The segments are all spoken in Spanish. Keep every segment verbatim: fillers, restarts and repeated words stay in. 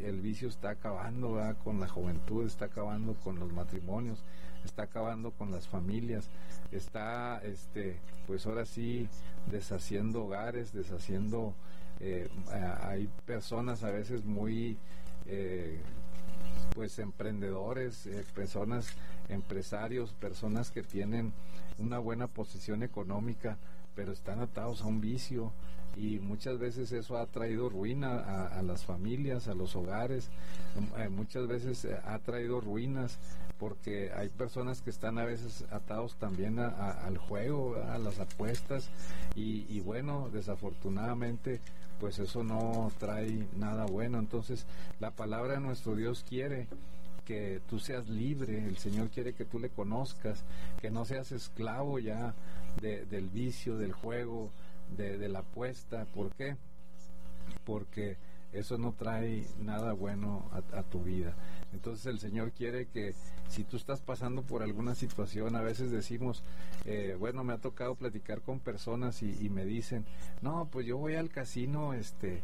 el vicio está acabando, ¿verdad?, con la juventud, está acabando con los matrimonios, está acabando con las familias, está, este, pues ahora sí, deshaciendo hogares, deshaciendo, eh, hay personas a veces muy, eh, pues emprendedores, eh, personas, empresarios, personas que tienen una buena posición económica, pero están atados a un vicio, y muchas veces eso ha traído ruina a, a las familias, a los hogares, eh, muchas veces eh, ha traído ruinas, porque hay personas que están a veces atados también a, a, al juego, a las apuestas, y, y bueno, desafortunadamente, pues eso no trae nada bueno. Entonces, la palabra de nuestro Dios quiere que tú seas libre, el Señor quiere que tú le conozcas, que no seas esclavo ya de, del vicio, del juego, de, de la apuesta. ¿Por qué? Porque eso no trae nada bueno a, a tu vida. Entonces el Señor quiere que si tú estás pasando por alguna situación, a veces decimos, eh, bueno, me ha tocado platicar con personas y, y me dicen, no, pues yo voy al casino este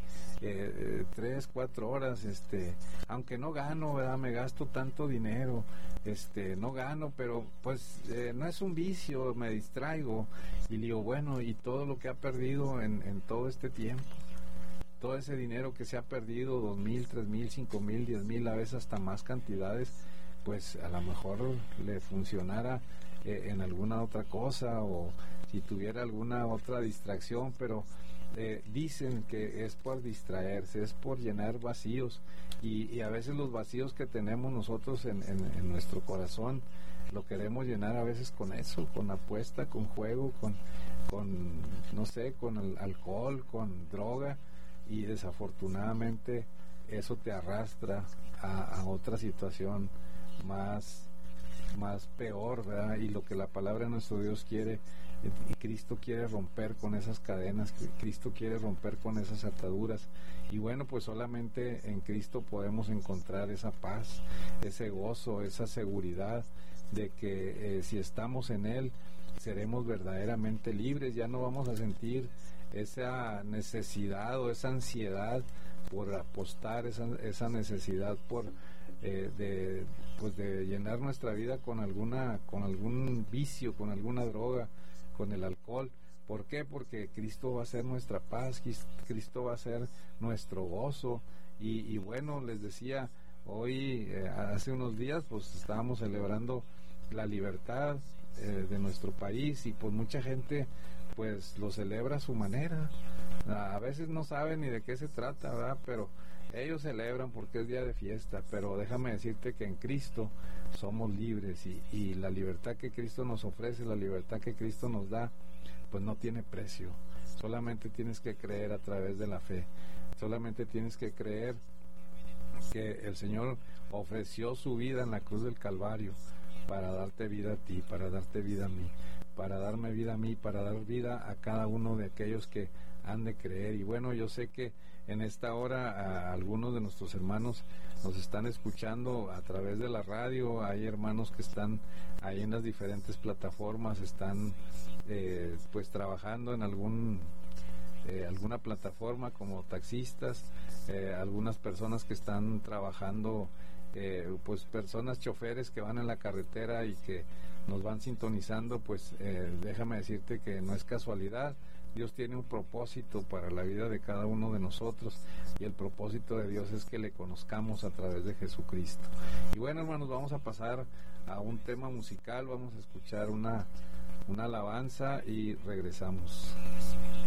eh, tres, cuatro horas, este, aunque no gano, ¿verdad?, me gasto tanto dinero, este, no gano, pero pues eh, no es un vicio, me distraigo. Y digo, bueno, y todo lo que ha perdido en, en todo este tiempo, todo ese dinero que se ha perdido, dos mil, tres mil, cinco mil, diez mil, a veces hasta más cantidades, pues a lo mejor le funcionara eh, en alguna otra cosa, o si tuviera alguna otra distracción, pero eh, dicen que es por distraerse, es por llenar vacíos, y, y a veces los vacíos que tenemos nosotros en, en, en nuestro corazón, lo queremos llenar a veces con eso, con apuesta, con juego, con, con no sé, con el alcohol, con droga, y desafortunadamente eso te arrastra a, a otra situación más, más peor, ¿verdad? Y lo que la palabra de nuestro Dios quiere, y Cristo quiere romper con esas cadenas, Cristo quiere romper con esas ataduras, y bueno, pues solamente en Cristo podemos encontrar esa paz, ese gozo, esa seguridad de que eh, si estamos en Él, seremos verdaderamente libres. Ya no vamos a sentir esa necesidad o esa ansiedad por apostar, esa, esa necesidad por eh, de pues de llenar nuestra vida con alguna con algún vicio, con alguna droga, con el alcohol. ¿Por qué? Porque Cristo va a ser nuestra paz, Cristo va a ser nuestro gozo. Y, y bueno, les decía, hoy, eh, hace unos días, pues estábamos celebrando la libertad eh, de nuestro país, y pues mucha gente pues lo celebra a su manera. A veces no saben ni de qué se trata, ¿verdad? Pero ellos celebran porque es día de fiesta. Pero déjame decirte que en Cristo somos libres, y, y la libertad que Cristo nos ofrece, la libertad que Cristo nos da, pues no tiene precio. Solamente tienes que creer a través de la fe. Solamente tienes que creer que el Señor ofreció su vida en la cruz del Calvario para darte vida a ti, para darte vida a mí, para darme vida a mí, para dar vida a cada uno de aquellos que han de creer. Y bueno, yo sé que en esta hora a algunos de nuestros hermanos nos están escuchando a través de la radio. Hay hermanos que están ahí en las diferentes plataformas, están eh, pues trabajando en algún eh, alguna plataforma como taxistas, eh, algunas personas que están trabajando, eh, pues personas choferes que van en la carretera y que nos van sintonizando. Pues eh, déjame decirte que no es casualidad. Dios tiene un propósito para la vida de cada uno de nosotros, y el propósito de Dios es que le conozcamos a través de Jesucristo. Y bueno, hermanos, vamos a pasar a un tema musical, vamos a escuchar una, una alabanza y regresamos.